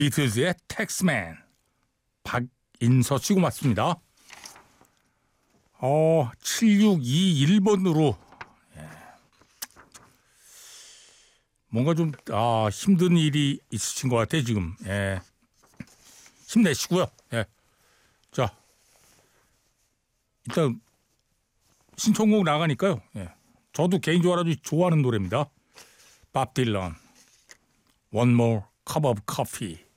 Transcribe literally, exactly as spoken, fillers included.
비틀즈의 텍스맨. 박인서 씨고 맞습니다. 어, 칠육이일 번으로 예. 뭔가 좀 아, 힘든 일이 있으신 것 같아요 지금. 예. 힘내시고요. 예. 자, 일단 신청곡 나가니까요. 예. 저도 개인적으로 아주 좋아하는 노래입니다. 밥 딜런, One More Cup of Coffee.